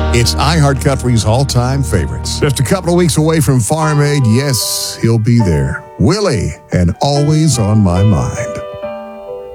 It's iHeartCountry's all-time favorites. Just a couple of weeks away from Farm Aid, yes, he'll be there. Willie, and always on my mind.